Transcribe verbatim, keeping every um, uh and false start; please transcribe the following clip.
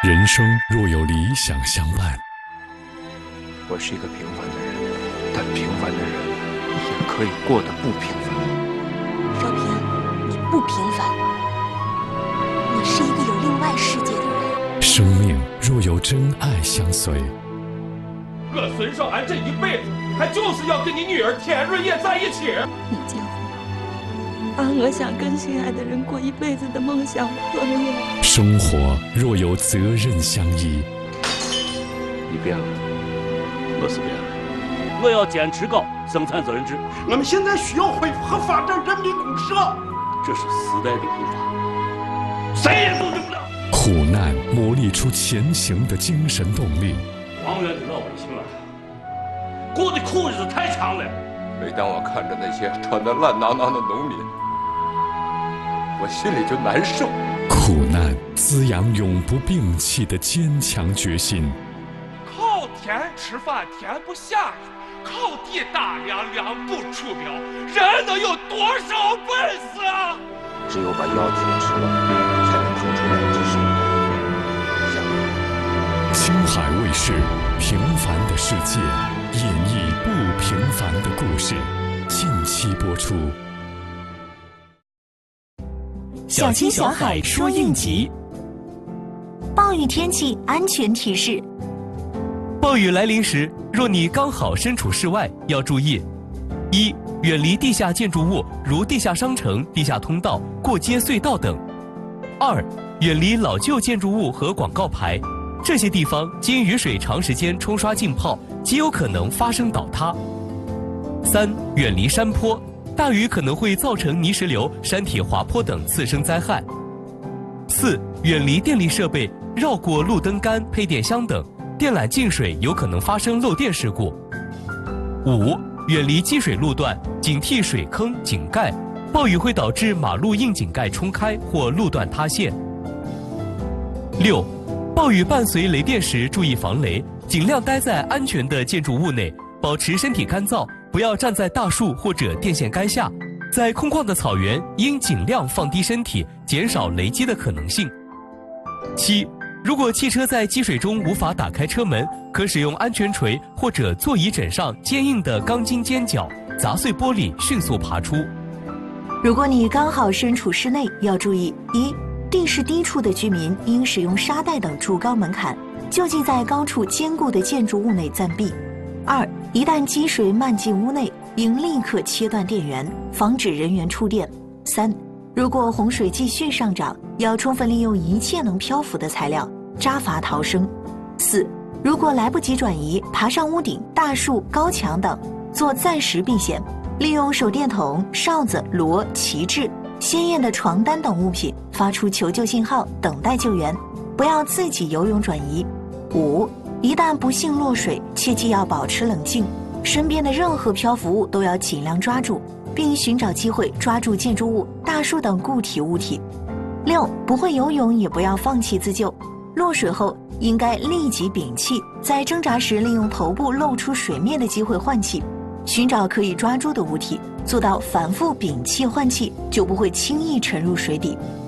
人生若有理想相伴， 我是一个平凡的人，但平凡的人也可以过得不平凡。 少平，你不平凡，你是一个有另外世界的人。 生命若有真爱相随， 我孙少安这一辈子，他就是要跟你女儿田润叶在一起。 你结婚，把我想跟心爱的人过一辈子的梦想破灭。 生活若有责任相依， 你变了，我是变了。 我要坚持搞生产责任制。 我们现在需要恢复和发展人民公社， 这是时代的步伐，谁也阻止不了。 苦难磨砺出前行的精神动力。 王源的老百姓啊，过的苦日子太长了。 每当我看着那些穿得烂囊囊的农民，我心里就难受。 苦难滋养永不摒弃的坚强决心。 靠天吃饭，天不下雨；靠地打粮，粮不出苗。人能有多少本事啊？ 只有把药精吃了，才能腾出来治生活。 青海卫视《平凡的世界》演绎不平凡的故事，近期播出。 小青小海说应急。 暴雨天气安全提示： 暴雨来临时，若你刚好身处室外，要注意：一、远离地下建筑物，如地下商城、地下通道、过街隧道等；二、远离老旧建筑物和广告牌，这些地方经雨水长时间冲刷浸泡，极有可能发生倒塌；三、远离山坡，大雨可能会造成泥石流、山体滑坡等次生灾害；四、远离电力设备，绕过路灯杆、配电箱等，电缆进水有可能发生漏电事故；五、远离积水路段，警惕水坑、井盖，暴雨会导致马路硬井盖冲开或路段塌陷；六、暴雨伴随雷电时注意防雷，尽量待在安全的建筑物内，保持身体干燥，不要站在大树或者电线杆下。在空旷的草原，应尽量放低身体，减少雷击的可能性。七、如果汽车在积水中无法打开车门，可使用安全锤或者座椅枕上坚硬的钢筋尖角砸碎玻璃，迅速爬出。 如果你刚好身处室内，要注意：一、地势低处的居民应使用沙袋等筑高门槛，就近在高处坚固的建筑物内暂避；二、一旦积水漫进屋内，应立刻切断电源，防止人员触电；三、如果洪水继续上涨，要充分利用一切能漂浮的材料，扎筏逃生；四、如果来不及转移，爬上屋顶、大树、高墙等，做暂时避险，利用手电筒、哨子、锣、旗帜、鲜艳的床单等物品发出求救信号，等待救援，不要自己游泳转移。五、一旦不幸落水，切记要保持冷静，身边的任何漂浮物都要尽量抓住，并寻找机会抓住建筑物、大树等固体物体。六、不会游泳也不要放弃自救，落水后应该立即屏气，在挣扎时利用头部露出水面的机会换气，寻找可以抓住的物体，做到反复屏气换气，就不会轻易沉入水底。